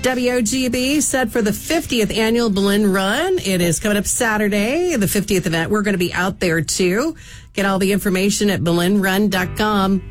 WOGB set for the 50th annual Berlin Run. It is coming up Saturday, the 50th event. We're going to be out there too. Get all the information at berlinrun.com.